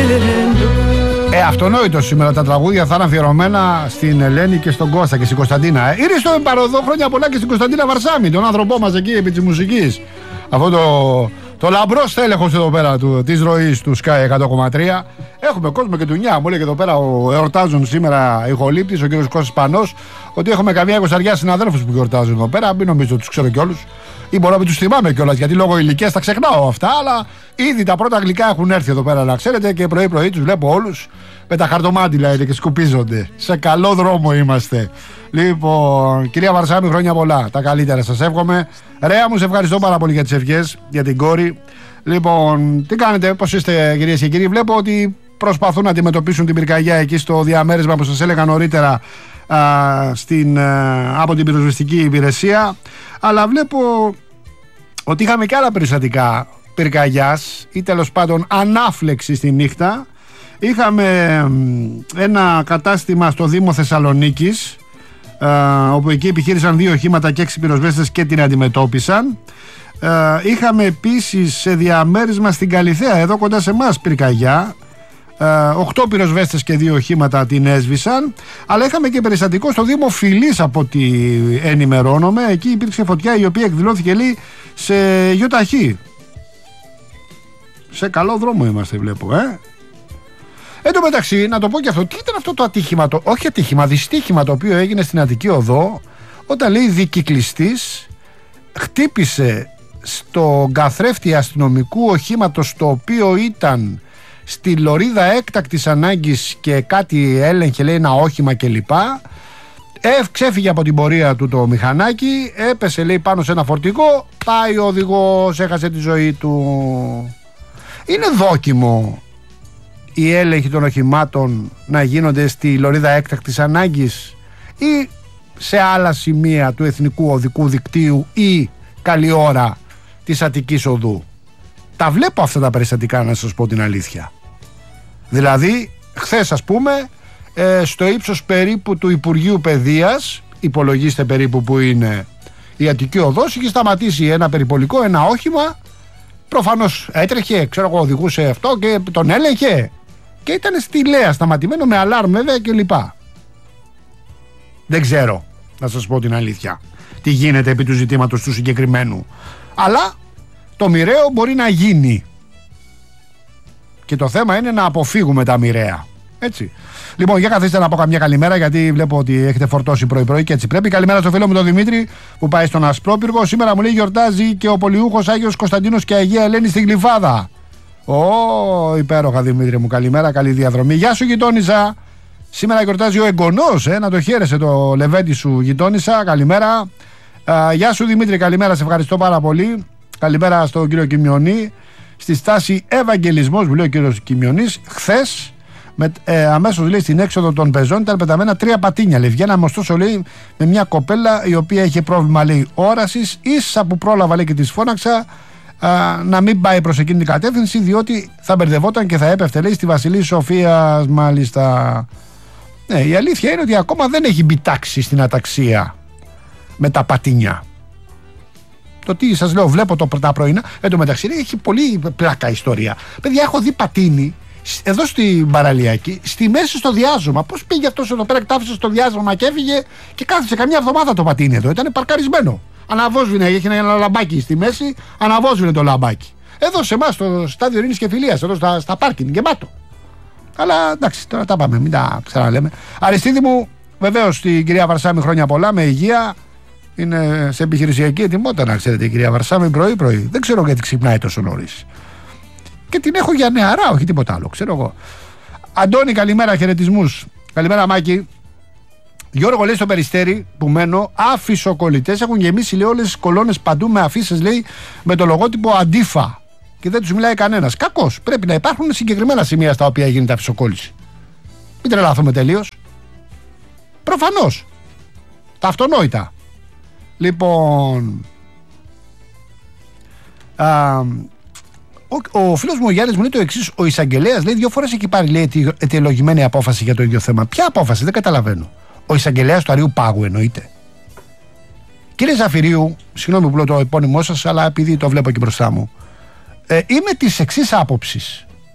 Αυτονόητο σήμερα, τα τραγούδια θα είναι αφιερωμένα στην Ελένη και στον Κώστα και στην Κωνσταντίνα. Ήρθε με παροδό, χρόνια πολλά και στην Κωνσταντίνα Βαρσάμι, τον άνθρωπό μας εκεί επί της μουσικής. Αυτό το λαμπρό στέλεχος εδώ πέρα της ροής του Sky 100,3. Έχουμε κόσμο και του Νιά. Μου λέει και εδώ πέρα ο εορτάζουν σήμερα ηχολήπτης, ο κ. Κώστας Πανός, ότι έχουμε καμία 20 συναδέλφους που γιορτάζουν εδώ πέρα. Μην νομίζω ότι τους ξέρω κιόλους. Ή μπορώ να μην τους θυμάμαι κιόλας, γιατί λόγω ηλικίας τα ξεχνάω αυτά. Αλλά ήδη τα πρώτα γλυκά έχουν έρθει εδώ πέρα, να ξέρετε, και πρωί-πρωί τους βλέπω όλους με τα χαρτομάτιλα και σκουπίζονται. Σε καλό δρόμο είμαστε. Λοιπόν, κυρία Βαρσάμι, χρόνια πολλά. Τα καλύτερα σας εύχομαι. Ρέα μου, σε ευχαριστώ πάρα πολύ για τις ευχές, για την κόρη. Λοιπόν, τι κάνετε, πώς είστε, κυρίες και κύριοι? Βλέπω ότι προσπαθούν να αντιμετωπίσουν την πυρκαγιά εκεί στο διαμέρισμα που σας έλεγα νωρίτερα από την πυροσβεστική υπηρεσία. Αλλά βλέπω ότι είχαμε και άλλα περιστατικά πυρκαγιάς ή τέλος πάντων ανάφλεξη στη νύχτα. Είχαμε ένα κατάστημα στο Δήμο Θεσσαλονίκης, όπου εκεί επιχείρησαν 2 οχήματα και 6 πυροσβέστες και την αντιμετώπισαν. Είχαμε επίσης σε διαμέρισμα στην Καλιθέα, εδώ κοντά σε εμάς, πυρκαγιά. 8 πυροσβέστες και 2 οχήματα την έσβησαν. Αλλά είχαμε και περιστατικό στο Δήμο Φυλής, από ό,τι ενημερώνομαι. Εκεί υπήρξε φωτιά η οποία εκδηλώθηκε, λέει, σε γιοταχή. Σε καλό δρόμο είμαστε, βλέπω, Εν τω μεταξύ, να το πω και αυτό, τι ήταν αυτό το ατύχημα, όχι ατύχημα, δυστύχημα το οποίο έγινε στην Αττική Οδό, όταν, λέει, δικυκλιστής χτύπησε στον καθρέφτη αστυνομικού οχήματος, το οποίο ήταν στη λωρίδα έκτακτης ανάγκης και κάτι έλεγχε, λέει, ένα όχημα κλπ. Ξέφυγε από την πορεία του το μηχανάκι, έπεσε, λέει, πάνω σε ένα φορτηγό, πάει ο οδηγός, έχασε τη ζωή του. Είναι δόκιμο οι έλεγχοι των οχημάτων να γίνονται στη λωρίδα έκτακτης ανάγκης ή σε άλλα σημεία του εθνικού οδικού δικτύου ή καλή ώρα της Αττικής Οδού? Τα βλέπω αυτά τα περιστατικά, να σας πω την αλήθεια. Δηλαδή, χθες, ας πούμε, στο ύψος περίπου του Υπουργείου Παιδείας, υπολογίστε περίπου που είναι η Αττική Οδός, είχε σταματήσει ένα περιπολικό, ένα όχημα. Προφανώς έτρεχε, ξέρω εγώ, οδηγούσε αυτό και τον έλεγχε. Και ήταν στη Λέα σταματημένο με αλάρμ, βέβαια, κλπ. Δεν ξέρω, να σας πω την αλήθεια, τι γίνεται επί του ζητήματος του συγκεκριμένου. Αλλά το μοιραίο μπορεί να γίνει. Και το θέμα είναι να αποφύγουμε τα μοιραία. Έτσι. Λοιπόν, για καθίστε να πω καμιά καλημέρα, γιατί βλέπω ότι έχετε φορτώσει πρωί-πρωί και έτσι πρέπει. Καλημέρα στο φίλο μου τον Δημήτρη που πάει στον Ασπρόπυργο. Σήμερα, μου λέει, γιορτάζει και ο πολιούχος Άγιος Κωνσταντίνος και Αγία Ελένη στην Γλυφάδα. Υπέροχα, Δημήτρη μου, καλημέρα, καλή διαδρομή. Γεια σου, γειτόνισσα. Σήμερα γιορτάζει ο εγγονός, να το χαίρεσαι το λεβέντι σου, γειτόνισσα. Καλημέρα. Γεια σου, Δημήτρη, καλημέρα, σε ευχαριστώ πάρα πολύ. Καλημέρα στον κύριο Κιμιονή. Στη στάση Ευαγγελισμός, που λέει ο κύριος Κιμιονής, χθες, αμέσως, λέει, στην έξοδο των πεζών ήταν πεταμένα 3 πατίνια. Λέει, βγαίναμε ωστόσο, λέει, με μια κοπέλα η οποία είχε πρόβλημα, λέει, όρασης. Ίσα που πρόλαβα, λέει, και της φώναξα να μην πάει προς εκείνη την κατεύθυνση, διότι θα μπερδευόταν και θα έπεφτε, λέει, στη Βασιλής Σοφίας, μάλιστα. Ναι, η αλήθεια είναι ότι ακόμα δεν έχει μπει τάξη στην αταξία με τα πατίνια. Το τι σας λέω, βλέπω τα πρωινά. Εν τω μεταξύ, έχει πολύ πλάκα ιστορία. Παιδιά, έχω δει πατίνι εδώ στην παραλιακή, στη μέση στο διάζωμα. Πώς πήγε αυτός εδώ πέρα, κτάφησε στο διάζωμα και έφυγε και κάθισε καμιά εβδομάδα το πατίνι εδώ. Ήταν παρκαρισμένο. Αναβόσβηνε, έχει ένα λαμπάκι στη μέση, αναβόσβηνε το λαμπάκι. Εδώ σε εμάς, στο στάδιο Ειρήνης και Φιλίας, εδώ στα πάρκινγκ, γεμάτο. Αλλά εντάξει, τώρα τα πάμε, μην τα ξαναλέμε. Αριστίδη μου, βεβαίως, στην κυρία Βαρσάμι, χρόνια πολλά, με υγεία. Είναι σε επιχειρησιακή ετοιμότητα, να ξέρετε, η κυρία Βαρσάμι, πρωί-πρωί. Δεν ξέρω γιατί ξυπνάει τόσο νωρίς. Και την έχω για νεαρά, όχι τίποτα άλλο, ξέρω εγώ. Αντώνη, καλημέρα, χαιρετισμούς. Καλημέρα, Μάκη. Γιώργο, λέει, στο Περιστέρι που μένω, αφισοκολλητές έχουν γεμίσει, λέει, όλες τις κολόνες παντού με αφίσες, λέει, με το λογότυπο Αντίφα. Και δεν τους μιλάει κανένας. Κακώς. Πρέπει να υπάρχουν συγκεκριμένα σημεία στα οποία γίνεται αφισοκόλληση. Μην τρελαθούμε τελείως. Προφανώς. Τα αυτονόητα. Λοιπόν. Ο φίλος μου ο Γιάννης μου λέει το εξής. Ο εισαγγελέας, λέει, 2 φορές έχει πάρει, λέει, αιτιολογημένη απόφαση για το ίδιο θέμα. Ποια απόφαση, δεν καταλαβαίνω. Ο εισαγγελέας του Αριού Πάγου εννοείται. Κύριε Ζαφυρίου, συγγνώμη που λέω το επώνυμό σας, αλλά επειδή το βλέπω και μπροστά μου, είμαι της εξής άποψης.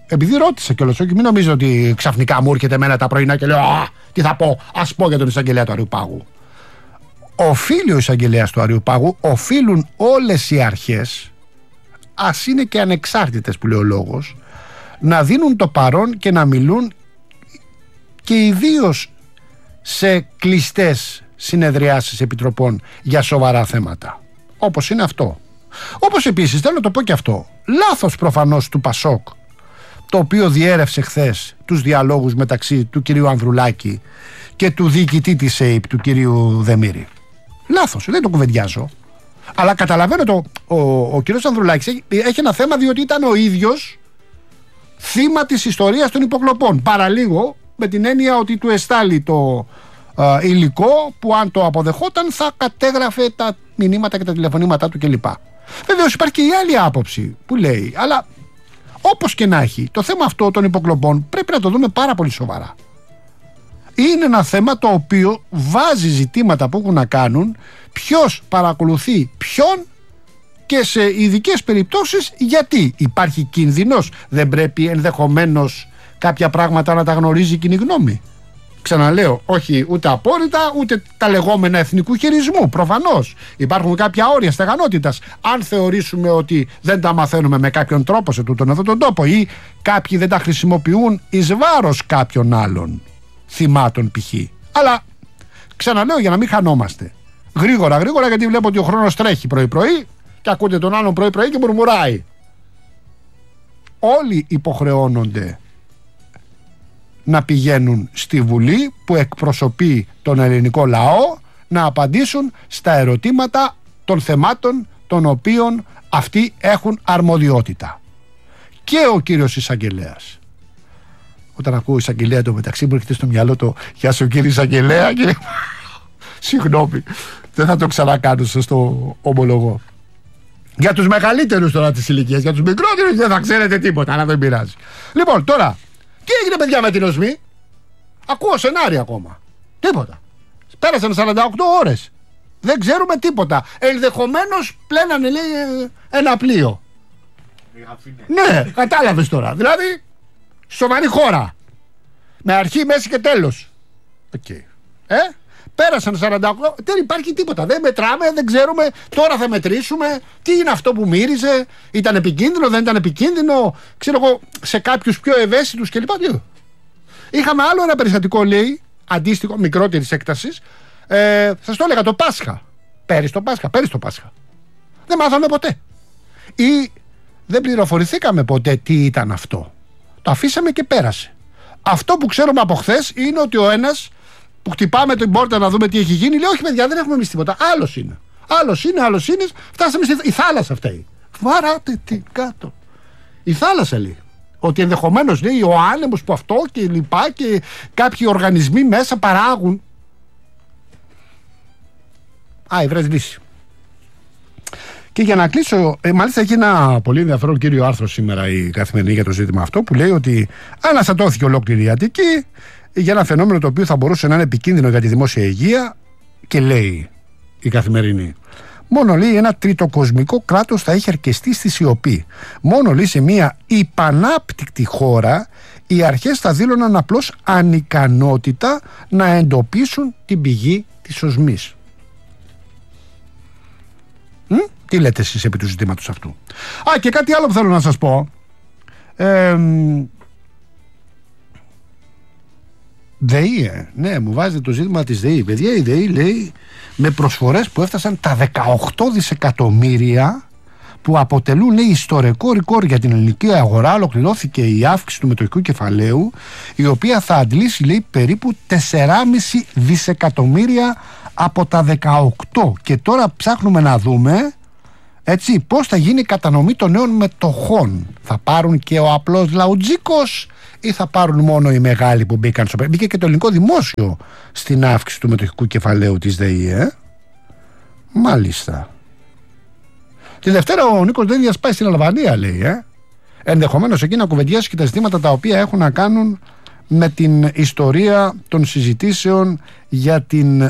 επειδή ρώτησα κιόλας, όχι μην νομίζετε ότι ξαφνικά μου έρχεται εμένα τα πρωινά και λέω τι θα πω, ας πω για τον εισαγγελέα του Αριουπάγου. Οφείλει ο εισαγγελέας του Αριουπάγου, οφείλουν όλες οι αρχές, ας είναι και ανεξάρτητες που λέει ο λόγος, να δίνουν το παρόν και να μιλούν και ιδίως σε κλειστές συνεδριάσεις επιτροπών για σοβαρά θέματα. Όπως είναι αυτό. Όπως επίσης θέλω να το πω και αυτό. Λάθος προφανώς του Πασόκ, το οποίο διέρευσε χθες τους διαλόγους μεταξύ του κυρίου Ανδρουλάκη και του διοικητή της ΑΕΠ, του κυρίου Δεμήρη. Λάθος, δεν το κουβεντιάζω. Αλλά καταλαβαίνω ο κύριος Ανδρουλάκης έχει ένα θέμα, διότι ήταν ο ίδιος θύμα της ιστορίας των υποκλοπών. Παραλίγο με την έννοια ότι του εστάλει το υλικό που αν το αποδεχόταν θα κατέγραφε τα μηνύματα και τα τηλεφωνήματά του κλπ. Βεβαίως υπάρχει και η άλλη άποψη που λέει, αλλά όπως και να έχει, το θέμα αυτό των υποκλοπών πρέπει να το δούμε πάρα πολύ σοβαρά. Είναι ένα θέμα το οποίο βάζει ζητήματα που έχουν να κάνουν ποιος παρακολουθεί ποιον και σε ειδικές περιπτώσεις γιατί υπάρχει κίνδυνος, δεν πρέπει ενδεχομένως κάποια πράγματα να τα γνωρίζει η κοινή γνώμη. Ξαναλέω, όχι ούτε απόρριτα ούτε τα λεγόμενα εθνικού χειρισμού. Προφανώς υπάρχουν κάποια όρια στεγανότητας. Αν θεωρήσουμε ότι δεν τα μαθαίνουμε με κάποιον τρόπο σε τούτον εδώ τον τόπο ή κάποιοι δεν τα χρησιμοποιούν εις βάρος κάποιων άλλων θυμάτων π.χ. Αλλά ξαναλέω για να μην χανόμαστε. Γρήγορα γιατί βλέπω ότι ο χρόνος τρέχει πρωί-πρωί και ακούτε τον άλλον πρωί-πρωί και μουρμουράει. Όλοι υποχρεώνονται να πηγαίνουν στη Βουλή που εκπροσωπεί τον ελληνικό λαό να απαντήσουν στα ερωτήματα των θεμάτων των οποίων αυτοί έχουν αρμοδιότητα. Και ο κύριος εισαγγελέας. Όταν ακούω εισαγγελέα το μεταξύ μου έρχεται στο μυαλό το «Γεια σου κύριε εισαγγελέα» και συγγνώμη, δεν θα το ξανακάνω, σας το ομολογώ. Για τους μεγαλύτερους τώρα της ηλικίας, για τους μικρότερους δεν θα ξέρετε τίποτα, αλλά δεν πειράζει. Λοιπόν, τώρα, τι έγινε παιδιά με την ΟΣΜΗ? Ακούω σενάρια ακόμα. Τίποτα. Πέρασαν 48 ώρες. Δεν ξέρουμε τίποτα. Ενδεχομένως πλένανε λέει ένα πλοίο. Ναι, κατάλαβες τώρα. Δηλαδή, σοβαρή χώρα. Με αρχή, μέση και τέλος. Okay. Πέρασαν 48, δεν υπάρχει τίποτα. Δεν μετράμε, δεν ξέρουμε. Τώρα θα μετρήσουμε. Τι είναι αυτό που μύριζε, ήταν επικίνδυνο, δεν ήταν επικίνδυνο. Ξέρω εγώ, σε κάποιους πιο ευαίσθητους κλπ. Είχαμε άλλο ένα περιστατικό, λέει, αντίστοιχο, μικρότερης έκτασης. Σας το έλεγα το Πάσχα. Πέρυσι το Πάσχα. Δεν μάθαμε ποτέ. Ή δεν πληροφορηθήκαμε ποτέ τι ήταν αυτό. Το αφήσαμε και πέρασε. Αυτό που ξέρουμε από χθες είναι ότι ο ένας που χτυπάμε την πόρτα να δούμε τι έχει γίνει, λέει: όχι, παιδιά, δεν έχουμε εμείς τίποτα. Άλλος είναι. Φτάσαμε η θάλασσα αυτή. Βαράτε την κάτω. Η θάλασσα λέει. Ότι ενδεχομένως λέει ο άνεμος που αυτό και λοιπά και κάποιοι οργανισμοί μέσα παράγουν. Βρες λύση. Και για να κλείσω, μάλιστα έχει ένα πολύ ενδιαφέρον κύριο άρθρο σήμερα η Καθημερινή για το ζήτημα αυτό που λέει ότι αναστατώθηκε ολόκληρη η Αττική για ένα φαινόμενο το οποίο θα μπορούσε να είναι επικίνδυνο για τη δημόσια υγεία και λέει η Καθημερινή. Μόνο λέει ένα τριτοκοσμικό κράτος θα είχε αρκεστεί στη σιωπή. Μόνο λέει σε μια υπανάπτυκτη χώρα οι αρχές θα δήλωναν απλώς ανικανότητα να εντοπίσουν την πηγή της οσμής. Τι λέτε εσείς επί του ζητήματος αυτού? Και κάτι άλλο που θέλω να σας πω. ΔΕΗ, ναι, μου βάζετε το ζήτημα της ΔΕΗ. Παιδιά, η ΔΕΗ λέει με προσφορές που έφτασαν τα 18 δισεκατομμύρια που αποτελούν, λέει, ιστορικό ρεκόρ για την ελληνική αγορά. Ολοκληρώθηκε η αύξηση του μετοχικού κεφαλαίου, η οποία θα αντλήσει, λέει, περίπου 4,5 δισεκατομμύρια από τα 18. Και τώρα ψάχνουμε να δούμε, έτσι, πώς θα γίνει η κατανομή των νέων μετοχών. Θα πάρουν και ο απλός λαουτζίκος ή θα πάρουν μόνο οι μεγάλοι που μπήκαν στο... Μπήκε και το ελληνικό δημόσιο στην αύξηση του μετοχικού κεφαλαίου της ΔΕΗ, Μάλιστα. Τη Δευτέρα ο Νίκος Δένδιας πάει στην Αλβανία, λέει, Ενδεχομένως εκεί να κουβεντιάσει και τα ζητήματα τα οποία έχουν να κάνουν με την ιστορία των συζητήσεων για την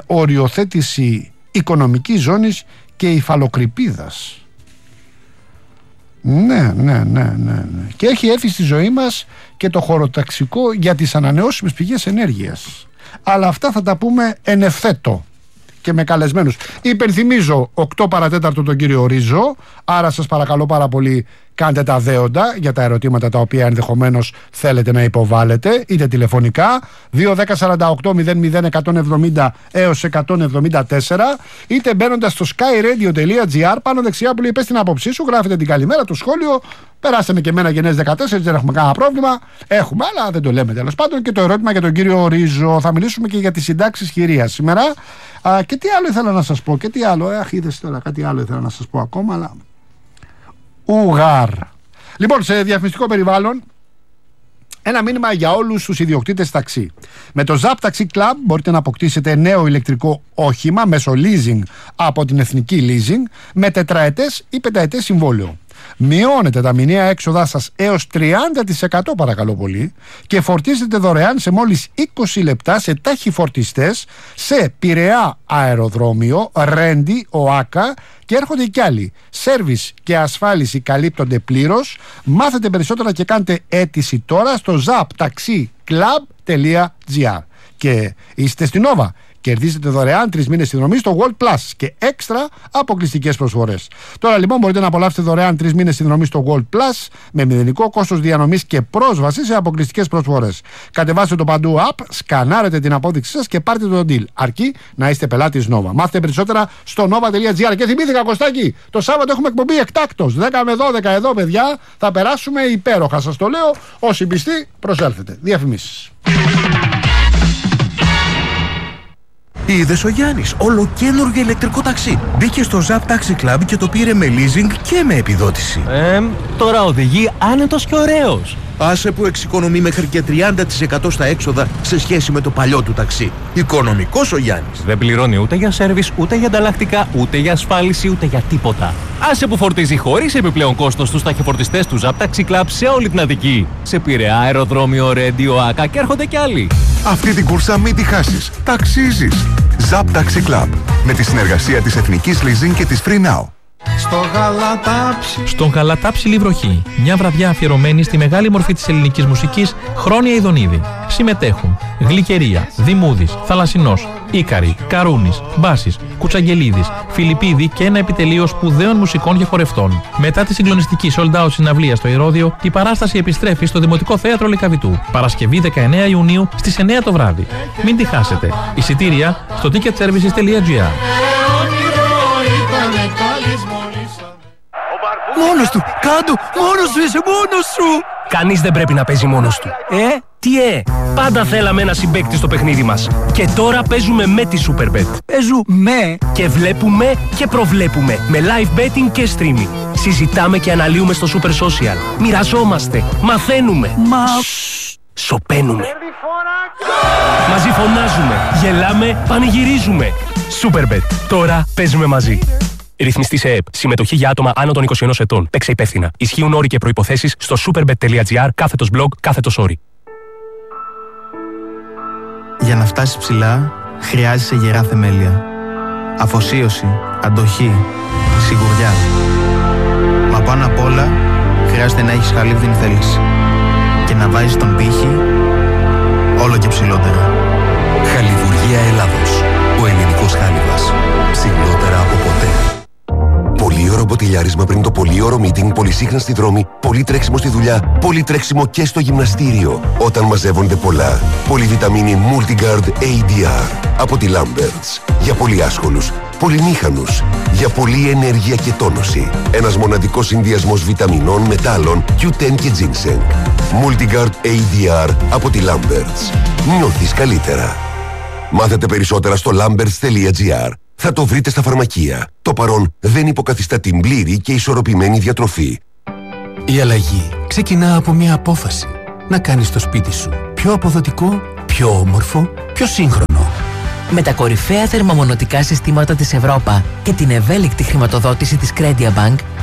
οριοθέτηση οικονομικής ζώνης και υφαλοκρηπίδας. Ναι. Και έχει έρθει στη ζωή μας και το χωροταξικό για τις ανανεώσιμες πηγές ενέργειας. Αλλά αυτά θα τα πούμε εν ευθέτω και με καλεσμένους. Υπενθυμίζω 8 παρατέταρτο τον κύριο Ρίζο. Άρα σας παρακαλώ πάρα πολύ, κάντε τα δέοντα για τα ερωτήματα τα οποία ενδεχομένως θέλετε να υποβάλλετε, είτε τηλεφωνικά 2-10-48-00-170 έως 174, είτε μπαίνοντας στο skyradio.gr, πάνω δεξιά που λέει πες την άποψή σου, γράφετε την καλημέρα, το σχόλιο. Περάστε με και εμένα γενναίες 14, δεν έχουμε κανένα πρόβλημα. Έχουμε, αλλά δεν το λέμε τέλος πάντων. Και το ερώτημα για τον κύριο Ρίζο. Θα μιλήσουμε και για τις συντάξεις χειρίας σήμερα. Και τι άλλο ήθελα να σας πω, και τι άλλο. Είδες τώρα, κάτι άλλο ήθελα να σας πω ακόμα, αλλά. Ουγάρ. Λοιπόν, σε διαφημιστικό περιβάλλον, ένα μήνυμα για όλους τους ιδιοκτήτες ταξί. Με το Zap Taxi Club μπορείτε να αποκτήσετε νέο ηλεκτρικό όχημα μέσω leasing από την Εθνική Leasing με τετραετές ή πενταετές συμβόλαιο. Μειώνετε τα μηνιαία έξοδά σας έως 30% παρακαλώ πολύ και φορτίζετε δωρεάν σε μόλις 20 λεπτά σε ταχυφορτιστές σε Πειραιά αεροδρόμιο, Ρέντι, ΟΑΚΑ και έρχονται κι άλλοι. Σέρβις και ασφάλιση καλύπτονται πλήρως. Μάθετε περισσότερα και κάντε αίτηση τώρα στο zaptaxiclub.gr. Και είστε στην Nova. Κερδίζετε δωρεάν 3 μήνες συνδρομή στο World Plus και έξτρα αποκλειστικές προσφορές. Τώρα λοιπόν μπορείτε να απολαύσετε δωρεάν 3 μήνες συνδρομή στο World Plus με μηδενικό κόστος διανομής και πρόσβαση σε αποκλειστικές προσφορές. Κατεβάστε το παντού app, σκανάρετε την απόδειξή σας και πάρτε το deal. Αρκεί να είστε πελάτης Nova. Μάθετε περισσότερα στο nova.gr. Και θυμήθηκα, Κωστάκη, το Σάββατο έχουμε εκπομπή εκτάκτος. 10 με 12 εδώ, παιδιά. Θα περάσουμε υπέροχα. Σας το λέω. Όσοι πιστοί, προσέλθετε. Διαφημίσεις. Είδες ο Γιάννης, ολοκαίνουργιο ηλεκτρικό ταξί. Μπήκε στο Zap Taxi Club και το πήρε με leasing και με επιδότηση. Τώρα οδηγεί άνετος και ωραίος. Άσε που εξοικονομεί μέχρι και 30% στα έξοδα σε σχέση με το παλιό του ταξί. Οικονομικός ο Γιάννης. Δεν πληρώνει ούτε για σέρβις, ούτε για ανταλλακτικά, ούτε για ασφάλιση, ούτε για τίποτα. Άσε που φορτίζει χωρίς επιπλέον κόστος στους ταχυφορτιστές του Zap Taxi Club σε όλη την Αττική. Σε Πειραιά αεροδρόμιο, Ρέντι, ΟΑΚΑ και έρχονται κι άλλοι. Αυτή την κούρσα μην τη χάσεις. Ταξίζεις. Zap Taxi Club. Με τη συνεργασία της Εθνικής Leasing και της Free Now. Στον Γαλατάψιλη βροχή, μια βραδιά αφιερωμένη στη μεγάλη μορφή της ελληνικής μουσικής Χρόνια Ιδονίδη. Συμμετέχουν Γλυκερία, Δημούδης, Θαλασσινός, Ίκαρη, Καρούνης, Μπάσης, Κουτσαγγελίδης, Φιλιππίδη και ένα επιτελείο σπουδαίων μουσικών και χορευτών. Μετά τη συγκλονιστική sold out συναυλία στο Ηρώδειο, η παράσταση επιστρέφει στο Δημοτικό Θέατρο Λυκαβητού. Παρασκευή 19 Ιουνίου στις 9 το βράδυ. Μην τη χάσετε. Εισιτήρια στο ticketservices.gr. Μόνος του! Κάντο! Μόνος σου είσαι! Μόνος σου! Κανείς δεν πρέπει να παίζει μόνος του. Τι πάντα θέλαμε ένα συμπαίκτη στο παιχνίδι μας. Και τώρα παίζουμε με τη Superbet. Παίζουμε και βλέπουμε και προβλέπουμε με live betting και streaming. Συζητάμε και αναλύουμε στο Super Social. Μοιραζόμαστε, μαθαίνουμε. Σωπαίνουμε. Μαζί φωνάζουμε, γελάμε, πανηγυρίζουμε. Superbet. Τώρα παίζουμε μαζί. Ρυθμιστή σε ΕΕΠ. Συμμετοχή για άτομα άνω των 21 ετών. Παίξε υπεύθυνα. Ισχύουν όροι και προϋποθέσεις στο superbet.gr/blog/όροι. Για να φτάσεις ψηλά, χρειάζεσαι γερά θεμέλια. Αφοσίωση, αντοχή, σιγουριά. Μα πάνω απ' όλα, χρειάζεται να έχεις χαλίβδινη θέληση. Και να βάζεις τον πύχη όλο και ψηλότερα. Χαλιβουργία Ελλάδος. Ο ελληνικός χάλιβας. Ψηλότερα από ποτέ. Πολύωρο μποτιλιάρισμα πριν το πολύωρο meeting, πολυσύχνα στη δρόμη, πολύ τρέξιμο στη δουλειά, πολύ τρέξιμο και στο γυμναστήριο. Όταν μαζεύονται πολλά. Πολυβιταμίνη Multigard ADR από τη Lamberts. Για πολύ άσχολους, πολυμήχανους. Για πολλή ενέργεια και τόνωση. Ένας μοναδικός συνδυασμός βιταμινών, μετάλλων, Q10 και ginseng. Multigard ADR από τη Lamberts. Νιώθεις καλύτερα. Μάθετε περισσότερα στο lamberts.gr. Θα το βρείτε στα φαρμακεία. Το παρόν δεν υποκαθιστά την πλήρη και ισορροπημένη διατροφή. Η αλλαγή ξεκινά από μια απόφαση. Να κάνεις το σπίτι σου πιο αποδοτικό, πιο όμορφο, πιο σύγχρονο. Με τα κορυφαία θερμομονωτικά συστήματα της Ευρώπα και την ευέλικτη χρηματοδότηση της Crediabank,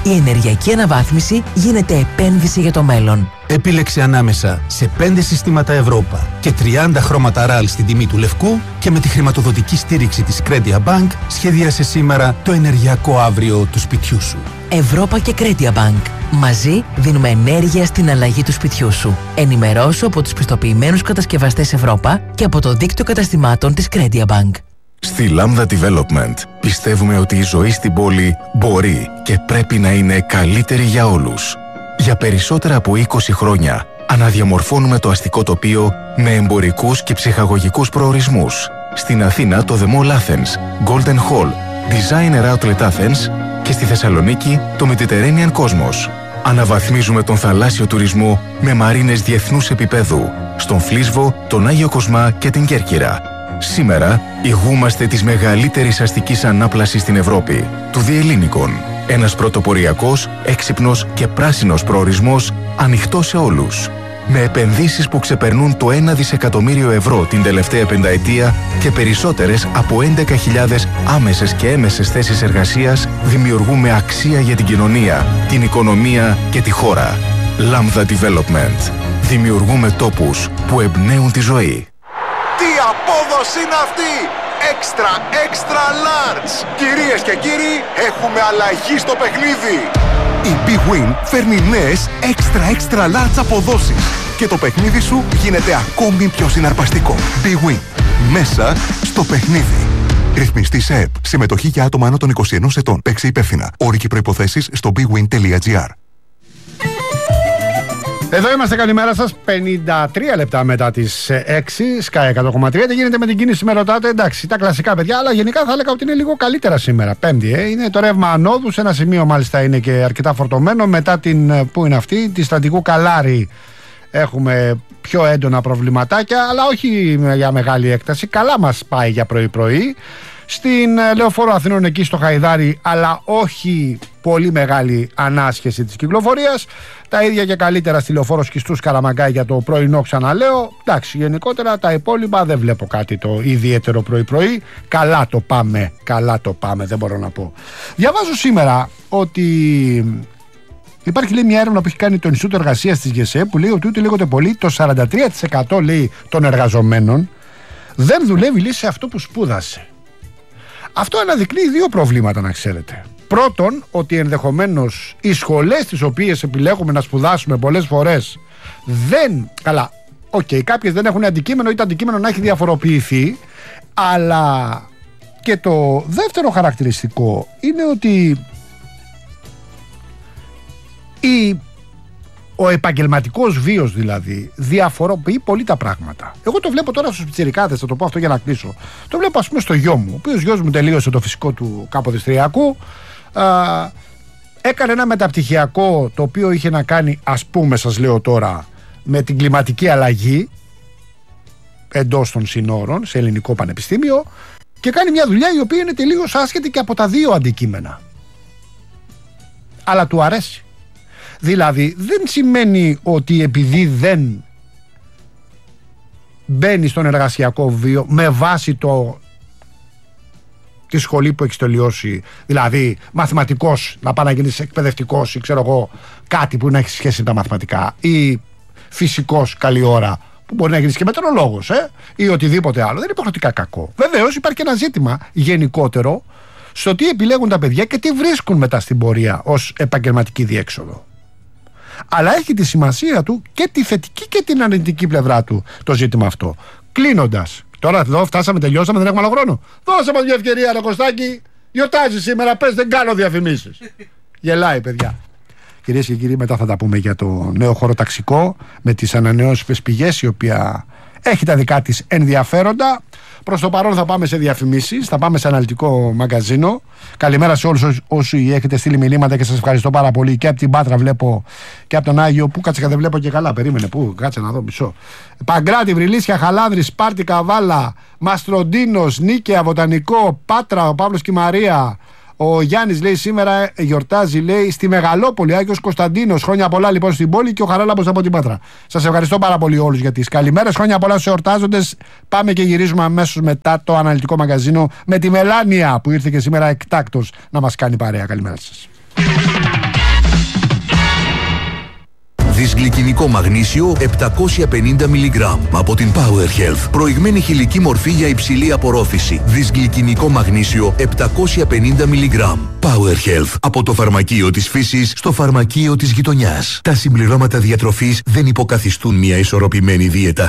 Η ενεργειακή αναβάθμιση γίνεται επένδυση για το μέλλον. Επίλεξε ανάμεσα σε 5 συστήματα Ευρώπα και 30 χρώματα RAL στην τιμή του λευκού και με τη χρηματοδοτική στήριξη της Credia Bank σχεδίασε σήμερα το ενεργειακό αύριο του σπιτιού σου. Ευρώπα και Credia Bank. Μαζί δίνουμε ενέργεια στην αλλαγή του σπιτιού σου. Ενημερώσου από τους πιστοποιημένους κατασκευαστές Ευρώπα και από το δίκτυο καταστημάτων της Credia Bank. Στη Lambda Development πιστεύουμε ότι η ζωή στην πόλη μπορεί και πρέπει να είναι καλύτερη για όλους. Για περισσότερα από 20 χρόνια αναδιαμορφώνουμε το αστικό τοπίο με εμπορικούς και ψυχαγωγικούς προορισμούς. Στην Αθήνα το The Mall Athens, Golden Hall, Designer Outlet Athens και στη Θεσσαλονίκη το Mediterranean Cosmos. Αναβαθμίζουμε τον θαλάσσιο τουρισμό με μαρίνες διεθνούς επίπεδου στον Φλίσβο, τον Άγιο Κοσμά και την Κέρκυρα. Σήμερα ηγούμαστε της μεγαλύτερης αστικής ανάπλασης στην Ευρώπη, του The Hellinikon. Ένας πρωτοποριακός, έξυπνος και πράσινος προορισμός ανοιχτός σε όλους. Με επενδύσεις που ξεπερνούν το 1 δισεκατομμύριο ευρώ την τελευταία πενταετία και περισσότερες από 11.000 άμεσες και έμεσες θέσεις εργασίας, δημιουργούμε αξία για την κοινωνία, την οικονομία και τη χώρα. Lambda Development. Δημιουργούμε τόπους που εμπνέουν τη ζωή. Τι απόδοση είναι αυτή! Extra large! Κυρίες και κύριοι, έχουμε αλλαγή στο παιχνίδι! Η Big Win φέρνει νέες extra large αποδόσεις και το παιχνίδι σου γίνεται ακόμη πιο συναρπαστικό. Big Win. Μέσα στο παιχνίδι. Ρυθμιστή σε ΕΠ. Συμμετοχή για άτομα άνω των 21 ετών. Παίξε υπεύθυνα. Όροι και προϋποθέσεις στο bigwin.gr. Εδώ είμαστε, καλημέρα σας. 53 λεπτά μετά τις 6, Sky 100,3. Τι γίνεται με την κίνηση, με ρωτάτε? Εντάξει, τα κλασικά παιδιά, αλλά γενικά θα έλεγα ότι είναι λίγο καλύτερα σήμερα. Πέμπτη, είναι το ρεύμα ανόδου. Σε ένα σημείο μάλιστα είναι και αρκετά φορτωμένο. Μετά την, πού είναι αυτή, τη Στρατικού Καλάρη, έχουμε πιο έντονα προβληματάκια, αλλά όχι για μεγάλη έκταση. Καλά μας πάει για πρωί-πρωί. Στην Λεωφόρο Αθηνών εκεί στο Χαϊδάρι, αλλά όχι πολύ μεγάλη ανάσχεση της κυκλοφορίας. Τα ίδια και καλύτερα στη Λεωφόρο Σκιστούς Καραμαγκά για το πρωινό, ξαναλέω. Εντάξει, γενικότερα τα υπόλοιπα δεν βλέπω κάτι το ιδιαίτερο πρωί-πρωί. Καλά το πάμε, δεν μπορώ να πω. Διαβάζω σήμερα ότι υπάρχει, λέει, μια έρευνα που έχει κάνει το Ινστιτούτο Εργασίας της ΓΕΣΕ, που λέει ότι ούτε λίγο πολύ το 43% λέει των εργαζομένων δεν δουλεύει, λέει, σε αυτό που σπούδασε. Αυτό αναδεικνύει δύο προβλήματα, να ξέρετε. Πρώτον, ότι ενδεχομένως οι σχολές τις οποίες επιλέγουμε να σπουδάσουμε πολλές φορές δεν... Καλά, κάποιες δεν έχουν αντικείμενο ή το αντικείμενο να έχει διαφοροποιηθεί, αλλά και το δεύτερο χαρακτηριστικό είναι ότι ο επαγγελματικός βίος δηλαδή διαφοροποιεί πολύ τα πράγματα. Εγώ το βλέπω τώρα στους πιτσιρικάδες, θα το πω αυτό για να κλείσω. Το βλέπω, ας πούμε, στο γιο μου, ο οποίος γιος μου τελείωσε το φυσικό του καποδιστριακού, έκανε ένα μεταπτυχιακό το οποίο είχε να κάνει, ας πούμε, σας λέω τώρα, με την κλιματική αλλαγή εντός των συνόρων σε ελληνικό πανεπιστήμιο, και κάνει μια δουλειά η οποία είναι τελείως άσχετη και από τα δύο αντικείμενα, αλλά του αρέσει. Δηλαδή δεν σημαίνει ότι επειδή δεν μπαίνει στον εργασιακό βίο με βάση τη σχολή που έχει τελειώσει, δηλαδή μαθηματικός, να πάει να γίνεις εκπαιδευτικός ή ξέρω εγώ κάτι που να έχει σχέση με τα μαθηματικά, ή φυσικός καλή ώρα που μπορεί να γίνεις και μετεωρολόγος ή οτιδήποτε άλλο, δεν είναι υποχρεωτικά κακό. Βεβαίως υπάρχει και ένα ζήτημα γενικότερο στο τι επιλέγουν τα παιδιά και τι βρίσκουν μετά στην πορεία ως επαγγελματική διέξοδο. Αλλά έχει τη σημασία του και τη θετική και την αρνητική πλευρά του το ζήτημα αυτό. Κλείνοντας, τώρα εδώ φτάσαμε, τελειώσαμε, δεν έχουμε άλλο χρόνο. Δώσε μας μια ευκαιρία, ρε Κωστάκη. Γιορτάζει σήμερα, πες, δεν κάνω διαφημίσεις. Γελάει, παιδιά. Κυρίες και κύριοι, μετά θα τα πούμε για το νέο χωροταξικό με τις ανανεώσιμες πηγές, η οποία έχει τα δικά της ενδιαφέροντα. Προς το παρόν θα πάμε σε διαφημίσεις, θα πάμε σε αναλυτικό μαγκαζίνο. Καλημέρα σε όλους όσοι έχετε στείλει μηνύματα και σας ευχαριστώ πάρα πολύ. Και από την Πάτρα βλέπω και από τον Άγιο. Πού κάτσε, δεν βλέπω και καλά. Περίμενε, πού κάτσε να δω μισό. Παγκράτη, Βρυλίσια, Χαλάνδρη, Σπάρτη, Καβάλα, Μαστροντίνος, Νίκαια, Βοτανικό, Πάτρα, ο Παύλος και η Μαρία. Ο Γιάννης λέει σήμερα γιορτάζει, λέει, στη Μεγαλόπολη, Άγιος Κωνσταντίνος. Χρόνια πολλά λοιπόν στην πόλη, και ο Χαράλαμπος από την Πάτρα. Σας ευχαριστώ πάρα πολύ όλους για τις καλημέρες. Χρόνια πολλά στους εορτάζοντες. Πάμε και γυρίζουμε αμέσως μετά το αναλυτικό μαγκαζίνο με τη Μελάνια που ήρθε και σήμερα εκτάκτως να μας κάνει παρέα. Καλημέρα σας. Δυσγλυκινικό μαγνήσιο 750 mg από την Power Health. Προηγμένη χηλική μορφή για υψηλή απορρόφηση. Δυσγλυκινικό μαγνήσιο 750 mg. Power Health. Από το φαρμακείο της φύσης στο φαρμακείο της γειτονιάς. Τα συμπληρώματα διατροφής δεν υποκαθιστούν μια ισορροπημένη δίαιτα.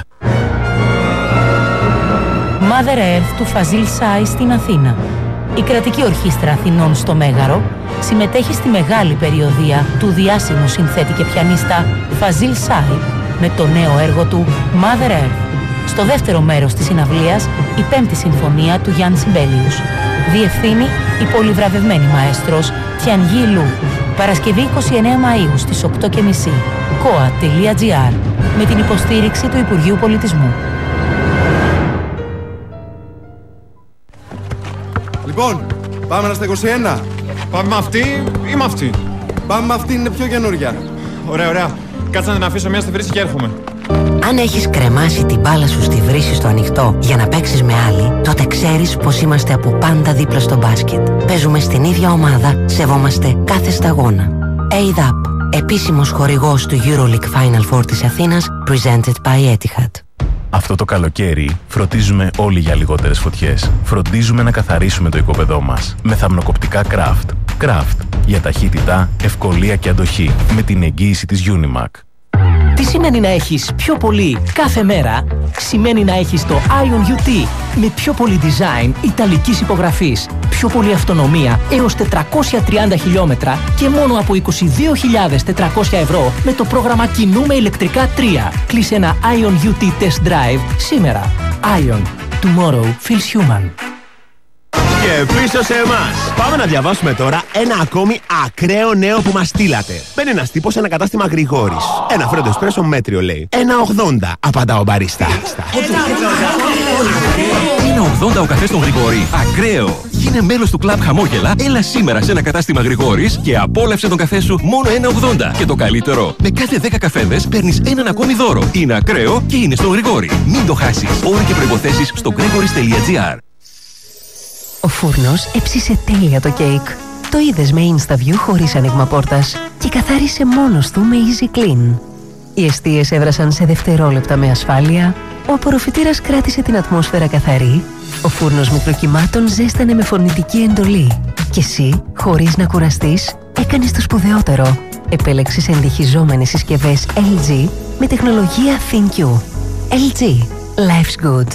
Mother Earth του Φαζίλ Σάι στην Αθήνα. Η κρατική ορχήστρα Αθηνών στο Μέγαρο συμμετέχει στη μεγάλη περιοδεία του διάσημου συνθέτη και πιανίστα Φαζίλ Σάι με το νέο έργο του Mother Earth. Στο δεύτερο μέρος της συναυλίας η 5η συμφωνία του Γιάννη Σιμπέλιους. Διευθύνει η πολυβραβευμένη μαέστρος Τιανγί Λου. Παρασκευή 29 Μαΐου στις 8.30 koa.gr με την υποστήριξη του Υπουργείου Πολιτισμού. Λοιπόν, πάμε στα 21. Πάμε με αυτή ή με αυτή? Πάμε με αυτή, είναι πιο καινούρια. Ωραία, ωραία. Κάτσε να την αφήσω μία στη βρύση και έρχομαι. Αν έχεις κρεμάσει την μπάλα σου στη βρύση στο ανοιχτό για να παίξεις με άλλη, τότε ξέρεις πως είμαστε από πάντα δίπλα στο μπάσκετ. Παίζουμε στην ίδια ομάδα, σεβόμαστε κάθε σταγόνα. ADAP, επίσημος χορηγός του EuroLeague Final Four της Αθήνας, presented by Etihad. Αυτό το καλοκαίρι φροντίζουμε όλοι για λιγότερες φωτιές. Φροντίζουμε να καθαρίσουμε το οικόπεδό μας με θαμνοκοπτικά Craft. Craft για ταχύτητα, ευκολία και αντοχή με την εγγύηση της Unimac. Τι σημαίνει να έχεις πιο πολύ κάθε μέρα? Σημαίνει να έχεις το Ion UT με πιο πολύ design ιταλικής υπογραφής, πιο πολύ αυτονομία έως 430 χιλιόμετρα και μόνο από 22.400 ευρώ με το πρόγραμμα Κινούμε ηλεκτρικά 3. Κλείσε ένα Ion UT Test Drive σήμερα. Ion. Tomorrow feels human. Και πίσω σε εμάς. Πάμε να διαβάσουμε τώρα ένα ακόμη ακραίο νέο που μας στείλατε. Μπαίνει ένας τύπος σε ένα κατάστημα Γρηγόρης. Ένα φρέντο εσπρέσο μέτριο λέει. 1,80 απαντά ο μπαρίστα. 1,80 ο καφές στον Γρηγόρη. Ακραίο. Γίνε μέλος του κλαμπ Χαμόγελα. Έλα σήμερα σε ένα κατάστημα Γρηγόρης και απόλαυσε τον καφέ σου μόνο 1,80. Και το καλύτερο, με κάθε 10 καφέδες παίρνεις έναν ακόμη δώρο. Είναι ακραίο και είναι στον Γρηγόρη. Μην το χάσεις. Όροι και προϋποθέσεις στο gregoris.gr. Ο φούρνος έψισε τέλεια το κέικ. Το είδες με InstaView χωρίς άνοιγμα πόρτας και καθάρισε μόνος του με Easy Clean. Οι εστίες έβρασαν σε δευτερόλεπτα με ασφάλεια, ο απορροφητήρας κράτησε την ατμόσφαιρα καθαρή, ο φούρνος μικροκυμάτων ζέστανε με φωνητική εντολή και εσύ, χωρίς να κουραστείς, έκανες το σπουδαιότερο. Επέλεξες εντυχιζόμενες συσκευές LG με τεχνολογία ThinQ. LG. Life's good.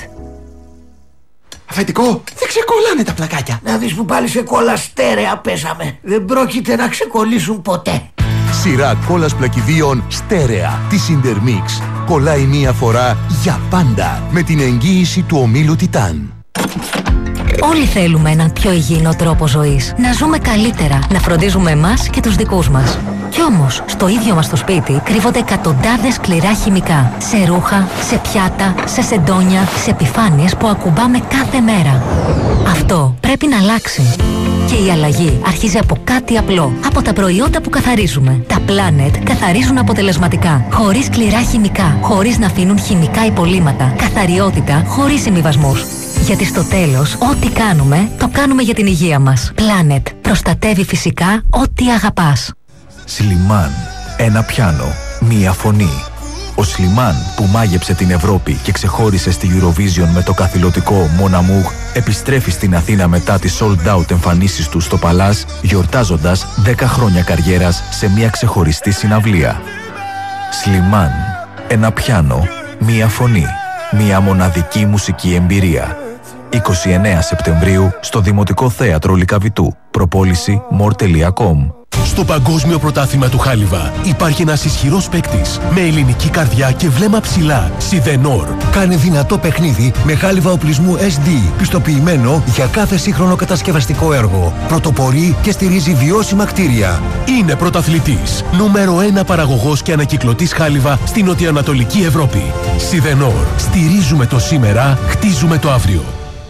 Αφεντικό, δεν ξεκολλάνε τα πλακάκια. Να δεις που πάλι σε κόλλα στέρεα πέσαμε. Δεν πρόκειται να ξεκολλήσουν ποτέ. Σειρά κόλλας πλακιδίων στέρεα της Intermix. Κολλάει μία φορά για πάντα με την εγγύηση του ομίλου Τιτάν. Όλοι θέλουμε έναν πιο υγιεινό τρόπο ζωής. Να ζούμε καλύτερα, να φροντίζουμε εμάς και τους δικούς μας. Κι όμως, στο ίδιο μας το σπίτι κρύβονται εκατοντάδες σκληρά χημικά. Σε ρούχα, σε πιάτα, σε σεντόνια, σε επιφάνειες που ακουμπάμε κάθε μέρα. Αυτό πρέπει να αλλάξει. Και η αλλαγή αρχίζει από κάτι απλό. Από τα προϊόντα που καθαρίζουμε. Τα Planet καθαρίζουν αποτελεσματικά. Χωρίς σκληρά χημικά. Χωρίς να αφήνουν χημικά υπολείμματα. Καθαριότητα χωρίς συμβιβασμούς. Γιατί στο τέλος, ό,τι κάνουμε, το κάνουμε για την υγεία μας. Planet. Προστατεύει φυσικά ό,τι αγαπάς. Σλιμάν. Ένα πιάνο. Μία φωνή. Ο Σλιμάν που μάγεψε την Ευρώπη και ξεχώρισε στη Eurovision με το καθηλωτικό Mon Amour επιστρέφει στην Αθήνα μετά τις sold out εμφανίσεις του στο Παλάς, γιορτάζοντας 10 χρόνια καριέρας σε μια ξεχωριστή συναυλία. Σλιμάν. Ένα πιάνο. Μία φωνή. Μια μοναδική μουσική εμπειρία. 29 Σεπτεμβρίου στο Δημοτικό Θέατρο Λυκαβητού. Προπόληση more.com. Στο Παγκόσμιο Πρωτάθλημα του Χάλιβα υπάρχει ένας ισχυρός παίκτης με ελληνική καρδιά και βλέμμα ψηλά. Σιδενόρ. Κάνε δυνατό παιχνίδι με χάλιβα οπλισμού SD, πιστοποιημένο για κάθε σύγχρονο κατασκευαστικό έργο. Πρωτοπορεί και στηρίζει βιώσιμα κτίρια. Είναι πρωταθλητής. Νούμερο 1 παραγωγός και ανακυκλωτής χάλιβα στην νοτιοανατολική Ευρώπη. Σιδενόρ. Στηρίζουμε το σήμερα, χτίζουμε το αύριο.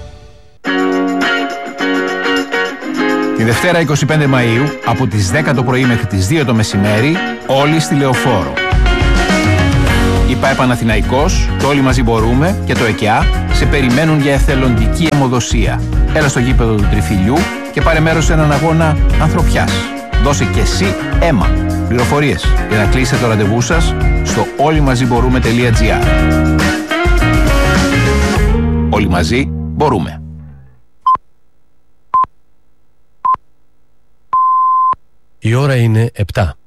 Τη Δευτέρα 25 Μαΐου, από τις 10 το πρωί μέχρι τις 2 το μεσημέρι, όλοι στη Λεωφόρο. Η ΠΑΕ Παναθηναϊκός, το Όλοι Μαζί Μπορούμε και το ΕΚΕΑ σε περιμένουν για εθελοντική αιμοδοσία. Έλα στο γήπεδο του Τριφυλιού και πάρε μέρος σε έναν αγώνα ανθρωπιάς. Δώσε και εσύ αίμα. Πληροφορίες για να κλείσετε το ραντεβού σας στο όλοιμαζιμπορούμε.gr. Όλοι μαζί μπορούμε. Η ώρα είναι 7.